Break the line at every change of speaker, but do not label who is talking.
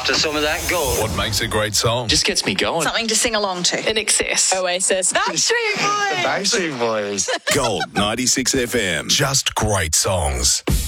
after some of that gold.
What makes a great song?
Just gets me going.
Something to sing along to.
In Excess.
Oasis. Backstreet Boys.
Backstreet Boys.
Gold 96 FM. Just great songs.